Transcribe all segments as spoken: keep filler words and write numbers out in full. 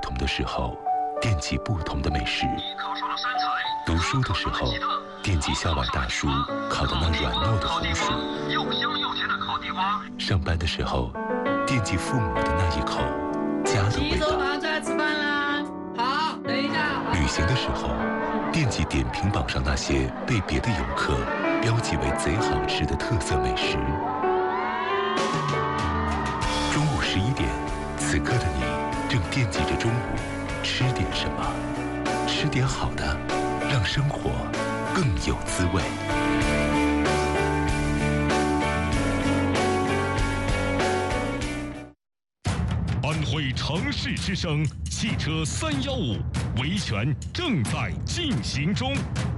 同的时候，惦记不同的美食；读书的时候，惦记校外大叔烤的那软糯的红薯；上班的时候，惦记父母的那一口家的味道； 吃饭啦，好，等一下。 旅行的时候，惦记点评榜上那些被别的游客标记为贼好吃的特色美食。中午十一点，此刻的你正惦记着中午吃点什么，吃点好的，让生活更有滋味。 安徽城市之声汽车三幺五维权正在进行中。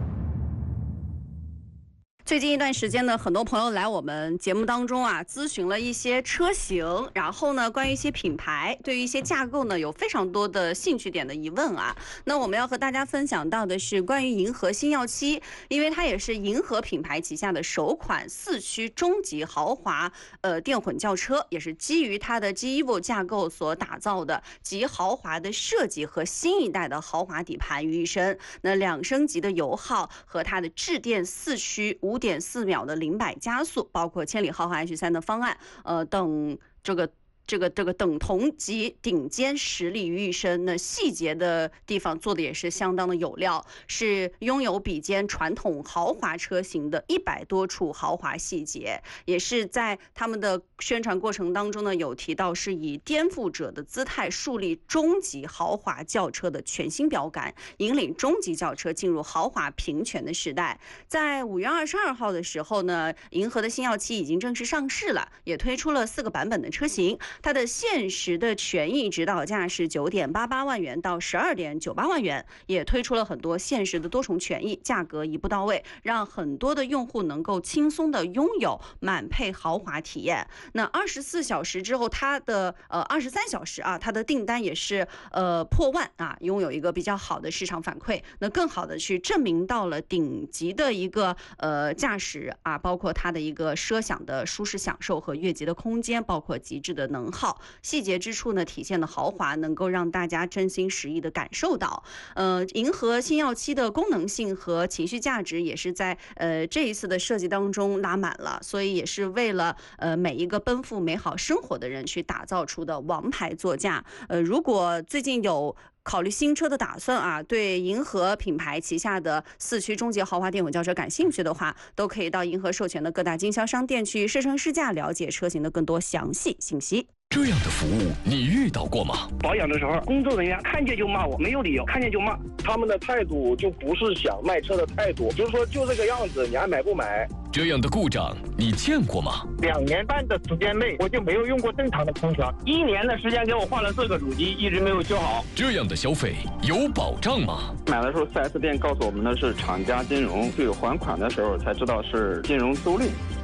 最近一段时间呢，很多朋友来我们节目当中啊，咨询了一些车型，然后呢，关于一些品牌，对于一些架构呢，有非常多的兴趣点的疑问啊。那我们要和大家分享到的是关于银河星耀七，因为它也是银河品牌旗下的首款四驱中级豪华呃电混轿车，也是基于它的 G Evo 架构所打造的集豪华的设计和新一代的豪华底盘于一身。那两升级的油耗和它的智电四驱五点四秒的零百加速，包括千里豪华 H 三的方案，呃等这个。这个这个等同级顶尖实力于一身，那细节的地方做的也是相当的有料，是拥有比肩传统豪华车型的一百多处豪华细节，也是在他们的宣传过程当中呢，有提到是以颠覆者的姿态树立中级豪华轿车的全新标杆，引领中级轿车进入豪华平权的时代。在五月二十二号的时候呢，银河的星耀七已经正式上市了，也推出了四个版本的车型。它的限时的权益指导价是九点八八万元到十二点九八万元，也推出了很多限时的多重权益，价格一步到位，让很多的用户能够轻松的拥有满配豪华体验。那二十四小时之后，它的呃二十三小时啊，它的订单也是呃破万啊，拥有一个比较好的市场反馈，那更好的去证明到了顶级的一个呃驾驶啊，包括它的一个奢享的舒适享受和越级的空间，包括极致的能耗，细节之处呢体现的豪华，能够让大家真心实意的感受到。呃，银河星耀七的功能性和情绪价值也是在呃这一次的设计当中拉满了，所以也是为了呃每一个奔赴美好生活的人去打造出的王牌座驾。呃，如果最近有考虑新车的打算啊，对银河品牌旗下的四驱中级豪华电混轿车感兴趣的话，都可以到银河授权的各大经销商店去试乘试驾，了解车型的更多详细信息。 这样的服务你遇到过吗？ 保养的时候，工作人员看见就骂我，没有理由，看见就骂。 他们的态度就不是想卖车的态度，就是说就这个样子，你爱买不买。 这样的故障你见过吗？ 两年半的时间内，我就没有用过正常的空调。一年的时间给我换了四个主机，一直没有修好。 这样的消费有保障吗？ 买的时候 四 S 店告诉我们的是厂家金融，去还款的时候才知道是金融租赁。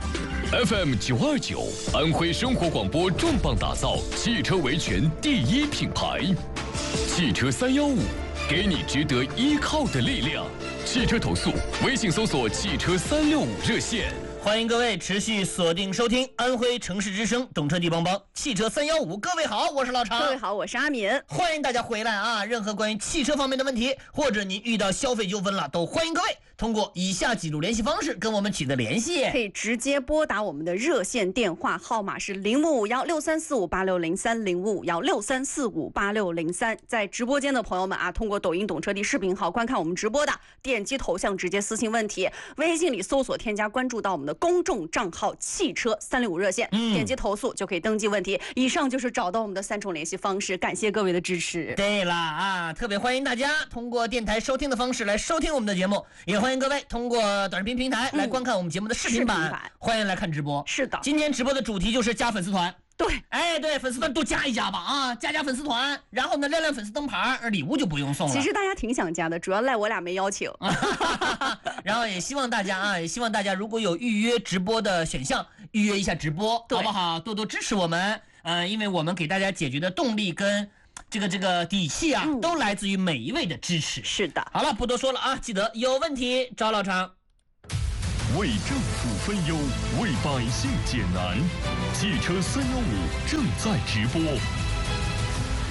F M 九二九，安徽生活广播重磅打造汽车维权第一品牌，汽车三幺五，给你值得依靠的力量。汽车投诉，微信搜索汽车三六五热线。 欢迎各位持续锁定收听安徽城市之声懂车帝帮帮汽车三幺五。各位好，我是老常。 各位好，我是阿敏。 欢迎大家回来啊！任何关于汽车方面的问题，或者您遇到消费纠纷了，都欢迎各位通过以下几路联系方式跟我们取得联系。 可以直接拨打我们的热线电话号码是零五五幺六三四五八六零三零五五幺六三四五八六零三。在直播间的朋友们啊，通过抖音懂车帝视频号观看我们直播的，点击头像直接私信问题，微信里搜索添加关注到我们的公众账号汽车三六五热线，嗯、点击投诉就可以登记问题。以上就是找到我们的三种联系方式，感谢各位的支持。 对了啊，特别欢迎大家通过电台收听的方式来收听我们的节目，也欢迎各位通过短视频平台来观看我们节目的视频版，嗯、视频版欢迎来看直播。 是的， 今天直播的主题就是加粉丝团。 对， 哎，对，粉丝团多加一加吧啊，加加粉丝团，然后呢，亮亮粉丝灯牌，礼物就不用送了。 其实大家挺想加的，主要赖我俩没邀请。 然后也希望大家啊，也希望大家如果有预约直播的选项，预约一下直播，好不好？多多支持我们，嗯、呃，因为我们给大家解决的动力跟这个这个底气啊，嗯、都来自于每一位的支持。 是的。 好了，不多说了啊，记得有问题找老常。 为政府分忧，为百姓解难，汽车三幺五正在直播。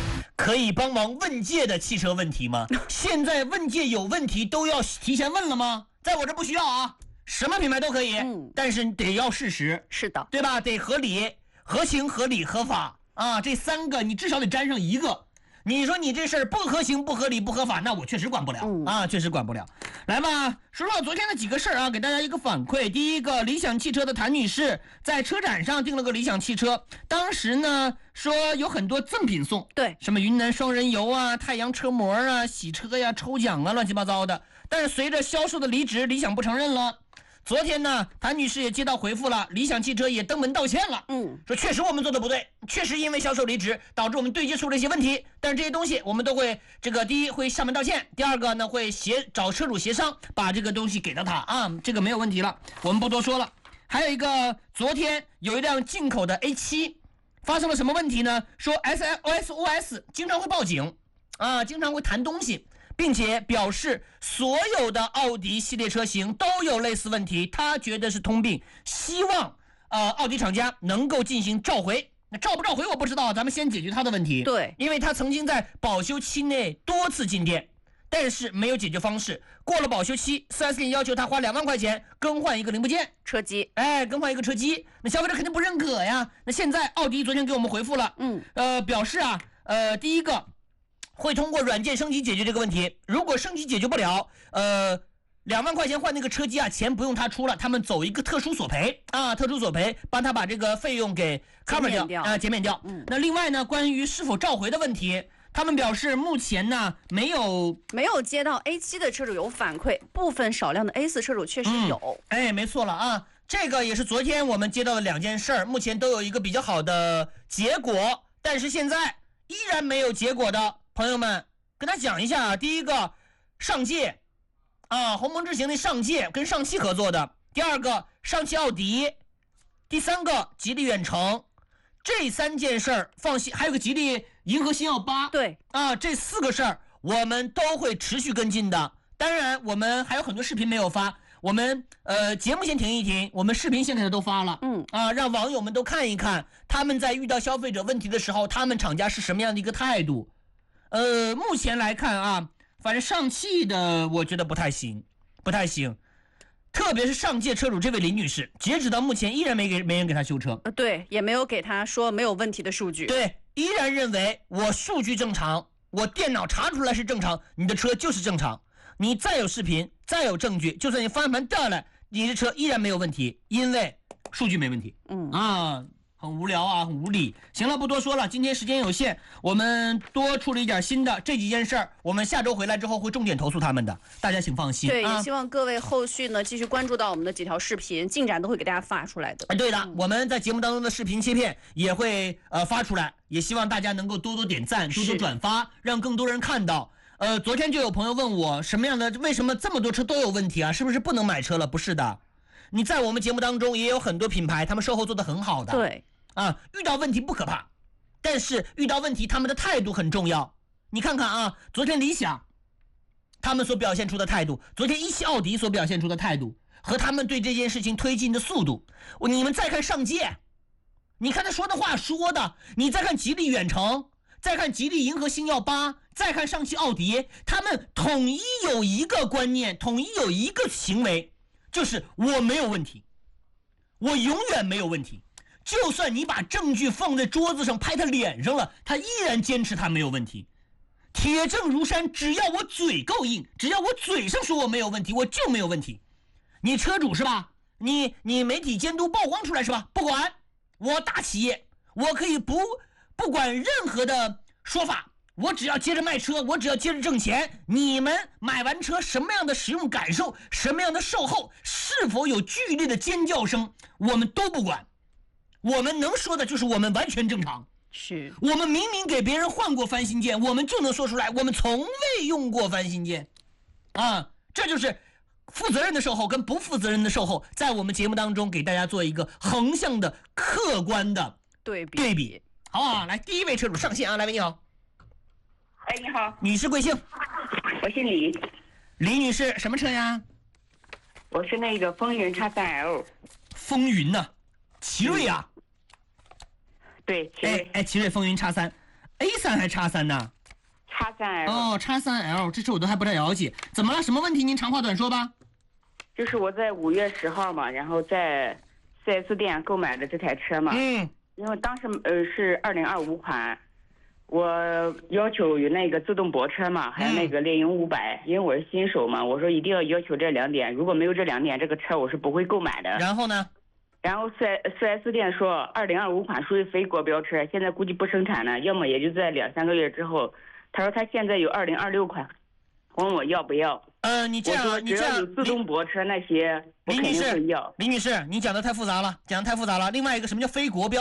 可以帮忙问界的汽车问题吗？现在问界有问题都要提前问了吗？在我这不需要啊，什么品牌都可以，嗯、但是得要事实， 是的， 对吧？得合理、合情、合理、合法啊，这三个你至少得沾上一个。你说你这事儿不合情、不合理、不合法，那我确实管不了、嗯、啊，确实管不了。来吧，说说昨天的几个事儿啊，给大家一个反馈。第一个，理想汽车的谭女士在车展上订了个理想汽车，当时呢说有很多赠品送， 对， 什么云南双人游啊、太阳车模啊、洗车呀、抽奖啊，乱七八糟的。但是随着销售的离职，理想不承认了。昨天呢，谭女士也接到回复了，理想汽车也登门道歉了，嗯，说确实我们做的不对，确实因为销售离职导致我们对接出了一些问题，但是这些东西我们都会这个第一会上门道歉，第二个呢会协找车主协商，把这个东西给到他啊，这个没有问题了，我们不多说了。还有一个，昨天有一辆进口的 A 七 发生了什么问题呢？说 S O S 经常会报警啊，经常会弹东西。并且表示所有的奥迪系列车型都有类似问题，他觉得是通病，希望呃奥迪厂家能够进行召回。那召不召回我不知道，咱们先解决他的问题。 对， 因为他曾经在保修期内多次进店，但是没有解决方式。过了保修期 ，四 S 店要求他花两万块钱更换一个零部件， 车机， 哎，更换一个车机，那消费者肯定不认可呀。那现在奥迪昨天给我们回复了，嗯，呃，表示啊，呃，第一个。会通过软件升级解决这个问题，如果升级解决不了，呃，两万块钱换那个车机啊，钱不用他出了，他们走一个特殊索赔啊，特殊索赔，帮他把这个费用给 cover 掉啊、呃，减免掉。嗯，那另外呢，关于是否召回的问题，他们表示目前呢没有没有接到 A 七 的车主有反馈，部分少量的 A 四 车主确实有。 嗯、哎，没错了啊，这个也是昨天我们接到的两件事儿，目前都有一个比较好的结果，但是现在依然没有结果的。朋友们，跟他讲一下啊，第一个，上汽，啊，鸿蒙智行的上汽跟上汽合作的；第二个，上汽奥迪；第三个，吉利远程。这三件事儿放心，还有个吉利银河星耀八， 对， 啊，这四个事儿我们都会持续跟进的。当然，我们还有很多视频没有发，我们呃节目先停一停，我们视频先给他都发了，嗯，啊，让网友们都看一看，他们在遇到消费者问题的时候，他们厂家是什么样的一个态度。呃，目前来看啊，反正上汽的我觉得不太行，不太行，特别是上届车主这位林女士，截止到目前依然没给没人给她修车， 呃，对，也没有给她说没有问题的数据， 对，依然认为我数据正常，我电脑查出来是正常，你的车就是正常，你再有视频，再有证据，就算你方向盘掉下来，你的车依然没有问题，因为数据没问题，嗯啊。很无聊啊，很无理。行了，不多说了，今天时间有限，我们多处理一点新的。这几件事儿，我们下周回来之后会重点投诉他们的，大家请放心。 对， 啊、 也希望各位后续呢继续关注到我们的几条视频，进展都会给大家发出来的。 哎，对的，嗯、我们在节目当中的视频切片也会呃发出来，也希望大家能够多多点赞，多多转发，让更多人看到。呃，昨天就有朋友问我，什么样的为什么这么多车都有问题啊？是不是不能买车了？不是的，你在我们节目当中也有很多品牌，他们售后做得很好的。 对。 啊，遇到问题不可怕，但是遇到问题他们的态度很重要。你看看啊，昨天理想他们所表现出的态度，昨天一汽奥迪所表现出的态度，和他们对这件事情推进的速度，你们再看上届，你看他说的话说的，你再看吉利远程，再看吉利银河星耀八，再看上汽奥迪，他们统一有一个观念，统一有一个行为，就是我没有问题，我永远没有问题。就算你把证据放在桌子上拍他脸上了，他依然坚持他没有问题，铁证如山，只要我嘴够硬，只要我嘴上说我没有问题，我就没有问题。你车主是吧？你你媒体监督曝光出来是吧？不管，我大企业，我可以不不管任何的说法，我只要接着卖车，我只要接着挣钱。你们买完车什么样的使用感受，什么样的售后，是否有剧烈的尖叫声，我们都不管。我们能说的就是我们完全正常， 是我们明明给别人换过翻新件，我们就能说出来我们从未用过翻新件啊，这就是负责任的售后跟不负责任的售后在我们节目当中给大家做一个横向的客观的对比对比，好啊，来第一位车主上线啊，来，你好。 哎，你好， 女士贵姓？ 我姓李。 李女士，什么车呀？ 我是那个风云 X 三 L。 风云呐、啊，奇瑞呀、啊。 对， 哎哎，奇瑞风云 X 三 ，A 三还 X 三呢叉三 L。 哦，叉三 L， 这车我都还不太了解。怎么了？什么问题？您长话短说吧。 就是我在五月十号嘛，然后在四 S 店购买的这台车嘛。 嗯。 因为当时呃是二零二五款，我要求有那个自动泊车嘛，还有那个猎鹰五百，因为我是新手嘛，我说一定要要求这两点，如果没有这两点，这个车我是不会购买的。 然后呢？ 然后四四 S 店说二零二五款属于非国标车，现在估计不生产了，要么也就在两三个月之后。他说他现在有二零二六款，问我要不要。 呃，你这样，你这样， 有自动泊车那些，我肯定会要。 林女士，林女士，你讲的太复杂了，讲的太复杂了。另外一个，什么叫非国标？